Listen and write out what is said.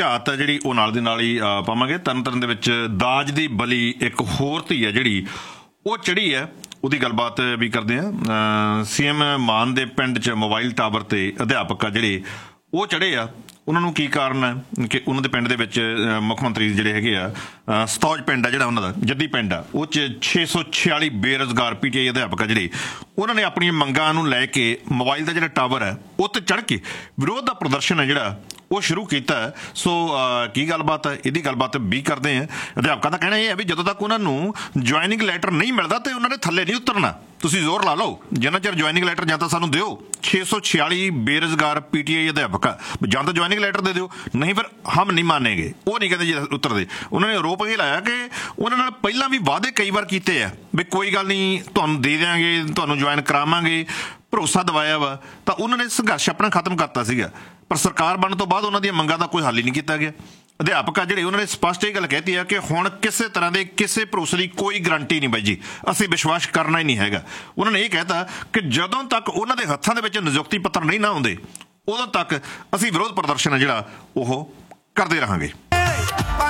ਝਾਤ ਹੈ ਜਿਹੜੀ ਉਹ ਨਾਲ ਦੀ ਨਾਲ ਹੀ ਪਾਵਾਂਗੇ। ਤਰਨਤਾਰਨ ਦੇ ਵਿੱਚ ਦਾਜ ਦੀ ਬਲੀ ਇੱਕ ਹੋਰ ਧੀ ਹੈ ਜਿਹੜੀ ਉਹ ਚੜ੍ਹੀ ਹੈ, ਉਹਦੀ ਗੱਲਬਾਤ ਵੀ ਕਰਦੇ ਹਾਂ। ਸੀਐਮ ਮਾਨ ਦੇ ਪਿੰਡ 'ਚ ਮੋਬਾਈਲ ਟਾਵਰ 'ਤੇ ਅਧਿਆਪਕ ਆ ਜਿਹੜੇ ਉਹ ਚੜ੍ਹੇ ਆ। ਉਹਨਾਂ ਨੂੰ ਕੀ ਕਾਰਨ ਹੈ ਕਿ ਉਹਨਾਂ ਦੇ ਪਿੰਡ ਦੇ ਵਿੱਚ ਮੁੱਖ ਮੰਤਰੀ ਜਿਹੜੇ ਹੈਗੇ ਆ ਸਤੌਜ ਪਿੰਡ ਆ ਜਿਹੜਾ ਉਹਨਾਂ ਦਾ ਜੱਦੀ ਪਿੰਡ ਆ, ਉਹ 'ਚ 646 ਬੇਰੁਜ਼ਗਾਰ ਪੀਟੀਆਈ ਅਧਿਆਪਕ ਆ ਜਿਹੜੇ ਉਹਨਾਂ ਨੇ ਆਪਣੀਆਂ ਮੰਗਾਂ ਨੂੰ ਲੈ ਕੇ ਮੋਬਾਈਲ ਦਾ ਜਿਹੜਾ ਟਾਵਰ ਹੈ ਉਹ 'ਤੇ ਚੜ੍ਹ ਕੇ ਵਿਰੋਧ ਦਾ ਪ੍ਰਦਰਸ਼ਨ ਹੈ ਜਿਹੜਾ ਉਹ ਸ਼ੁਰੂ ਕੀਤਾ। ਸੋ ਕੀ ਗੱਲਬਾਤ ਹੈ, ਇਹਦੀ ਗੱਲਬਾਤ ਵੀ ਕਰਦੇ ਹਾਂ। ਅਧਿਆਪਕਾਂ ਦਾ ਕਹਿਣਾ ਇਹ ਹੈ ਵੀ ਜਦੋਂ ਤੱਕ ਉਹਨਾਂ ਨੂੰ ਜੁਆਇਨਿੰਗ ਲੈਟਰ ਨਹੀਂ ਮਿਲਦਾ ਤੇ ਉਹਨਾਂ ਨੇ ਥੱਲੇ ਨਹੀਂ ਉਤਰਨਾ। ਤੁਸੀਂ ਜ਼ੋਰ ਲਾ ਲਓ, ਜਿੰਨਾ ਚਿਰ ਜੁਆਇਨਿੰਗ ਲੈਟਰ ਜਾਂ ਤਾਂ ਸਾਨੂੰ ਦਿਓ। 646 ਬੇਰੁਜ਼ਗਾਰ ਪੀਟੀਆਈ ਅਧਿਆਪਕ ਆ, ਜਾਂ ਤਾਂ ਜੁਆਇਨਿੰਗ ਲੈਟਰ ਦੇ ਦਿਓ, ਨਹੀਂ ਫਿਰ ਹਮ ਨਹੀਂ ਮਾਨੇਗੇ। ਉਹ ਨਹੀਂ ਕਹਿੰਦੇ ਜੀ ਉਤਰਦੇ। ਉਹਨਾਂ ਨੇ ਆਰੋਪ ਇਹ ਲਾਇਆ ਕਿ ਉਹਨਾਂ ਨਾਲ ਪਹਿਲਾਂ ਵੀ ਵਾਅਦੇ ਕਈ ਵਾਰ ਕੀਤੇ ਆ ਵੀ ਕੋਈ ਗੱਲ ਨਹੀਂ ਤੁਹਾਨੂੰ ਦੇ ਦਿਆਂਗੇ, ਤੁਹਾਨੂੰ ਜੁਆਇਨ ਕਰਾਵਾਂਗੇ, ਭਰੋਸਾ ਦਿਵਾਇਆ ਵਾ, ਤਾਂ ਉਹਨਾਂ ਨੇ ਸੰਘਰਸ਼ ਆਪਣਾ ਖਤਮ ਕਰਤਾ ਸੀਗਾ। ਪਰ ਸਰਕਾਰ ਬਣਨ ਤੋਂ ਬਾਅਦ ਉਹਨਾਂ ਦੀਆਂ ਮੰਗਾਂ ਦਾ ਕੋਈ ਹੱਲ ਹੀ ਨਹੀਂ ਕੀਤਾ ਗਿਆ। ਅਧਿਆਪਕ ਆ ਜਿਹੜੇ ਉਹਨਾਂ ਨੇ ਸਪਸ਼ਟ ਇਹ ਗੱਲ ਕਹਿਤੀ ਆ ਕਿ ਹੁਣ ਕਿਸੇ ਤਰ੍ਹਾਂ ਦੇ ਕਿਸੇ ਭਰੋਸੇ ਦੀ ਕੋਈ ਗਰੰਟੀ ਨਹੀਂ ਬਾਈ ਜੀ, ਅਸੀਂ ਵਿਸ਼ਵਾਸ ਕਰਨਾ ਹੀ ਨਹੀਂ ਹੈਗਾ। ਉਹਨਾਂ ਨੇ ਇਹ ਕਹਿਤਾ ਕਿ ਜਦੋਂ ਤੱਕ ਉਹਨਾਂ ਦੇ ਹੱਥਾਂ ਦੇ ਵਿੱਚ ਨਿਯੁਕਤੀ ਪੱਤਰ ਨਹੀਂ ਨਾ ਆਉਂਦੇ ਉਦੋਂ ਤੱਕ ਅਸੀਂ ਵਿਰੋਧ ਪ੍ਰਦਰਸ਼ਨ ਹੈ ਜਿਹੜਾ ਉਹ ਕਰਦੇ ਰਹਾਂਗੇ।